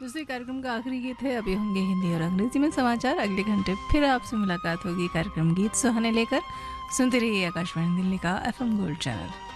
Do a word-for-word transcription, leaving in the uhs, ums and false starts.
दूसरे कार्यक्रम का आखिरी गीत है। अभी होंगे हिंदी और अंग्रेजी में समाचार। अगले घंटे फिर आपसे मुलाकात होगी कार्यक्रम गीत सुहाने लेकर। सुनते रहिए आकाशवाणी दिल्ली का एफएम गोल्ड चैनल।